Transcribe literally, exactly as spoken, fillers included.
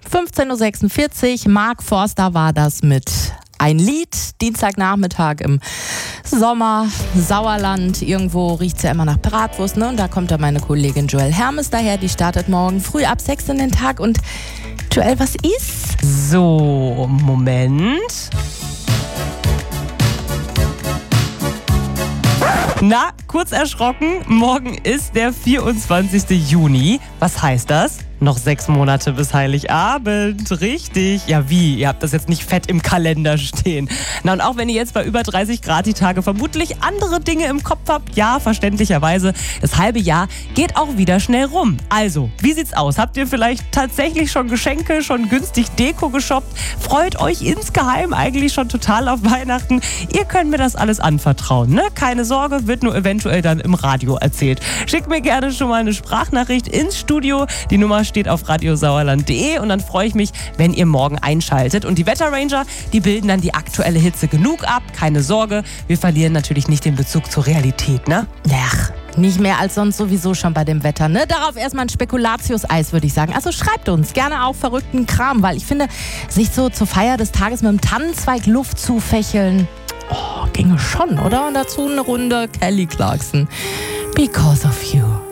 fünfzehn Uhr sechsundvierzig, Mark Forster war das mit Ein Lied, Dienstagnachmittag im Sommer, Sauerland. Irgendwo riecht es ja immer nach Bratwurst, ne? Und da kommt da meine Kollegin Joelle Hermes daher, die startet morgen früh ab sechs in den Tag. Und Joelle, was ist? So, Moment. Na, kurz erschrocken, morgen ist der vierundzwanzigsten Juni. Was heißt das? Noch sechs Monate bis Heiligabend, richtig. Ja wie, ihr habt das jetzt nicht fett im Kalender stehen. Na und auch wenn ihr jetzt bei über dreißig Grad die Tage vermutlich andere Dinge im Kopf habt, ja, verständlicherweise, das halbe Jahr geht auch wieder schnell rum. Also, wie sieht's aus? Habt ihr vielleicht tatsächlich schon Geschenke, schon günstig Deko geshoppt? Freut euch insgeheim eigentlich schon total auf Weihnachten? Ihr könnt mir das alles anvertrauen, ne? Keine Sorge, wird nur eventuell dann im Radio erzählt. Schickt mir gerne schon mal eine Sprachnachricht ins Studio. Die Nummer steht auf radiosauerland punkt de und dann freue ich mich, wenn ihr morgen einschaltet. Und die Wetterranger, die bilden dann die aktuelle Hitze genug ab. Keine Sorge, wir verlieren natürlich nicht den Bezug zur Realität, ne? Ach, nicht mehr als sonst sowieso schon bei dem Wetter, ne? Darauf erstmal ein Spekulatius-Eis, würde ich sagen. Also schreibt uns gerne auch verrückten Kram, weil ich finde, sich so zur Feier des Tages mit einem Tannenzweig Luft zufächeln, oh, ginge schon, oder? Und dazu eine Runde Kelly Clarkson. Because of You.